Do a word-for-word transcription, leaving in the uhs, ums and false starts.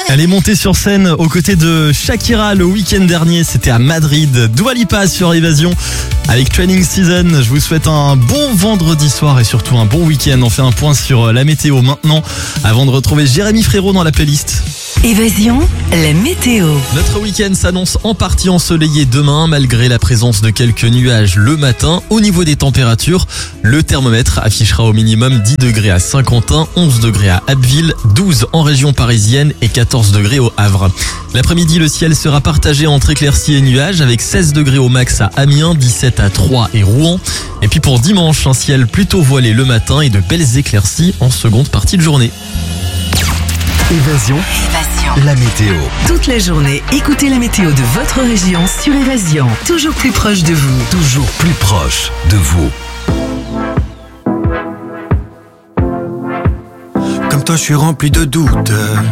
Elle est montée sur scène aux côtés de Shakira le week-end dernier, c'était à Madrid. Dua Lipa sur Évasion avec Training Season. Je vous souhaite un bon vendredi soir et surtout un bon week-end. On fait un point sur la météo maintenant avant de retrouver Jérémy Frérot dans la playlist. Évasion, la météo. Notre week-end s'annonce en partie ensoleillé demain, malgré la présence de quelques nuages le matin. Au niveau des températures, le thermomètre affichera au minimum dix degrés à Saint-Quentin, onze degrés à Abbeville, douze en région parisienne et quatorze degrés au Havre. L'après-midi, le ciel sera partagé entre éclaircies et nuages, avec seize degrés au max à Amiens, dix-sept à Troyes et Rouen. Et puis pour dimanche, un ciel plutôt voilé le matin et de belles éclaircies en seconde partie de journée. Évasion, Évasion. la météo. Toute la journée, écoutez la météo de votre région sur Évasion. Toujours plus proche de vous. Toujours plus proche de vous. Comme toi, je suis rempli de doutes.